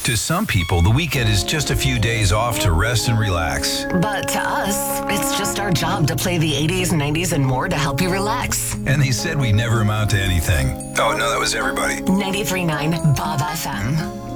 To some people, the weekend is just a few days off to rest and relax. But to us, it's just our job to play the 80s, 90s, and more to help you relax. And they said we never amount to anything. Oh, no, that was everybody. 93.9 Bob FM.